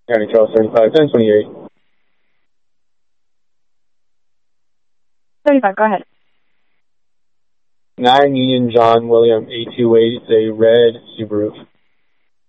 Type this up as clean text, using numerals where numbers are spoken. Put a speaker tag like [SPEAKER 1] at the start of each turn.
[SPEAKER 1] County Charles 35, 1028.
[SPEAKER 2] 35, go ahead.
[SPEAKER 1] 9 Union John William 828, it's a red Subaru.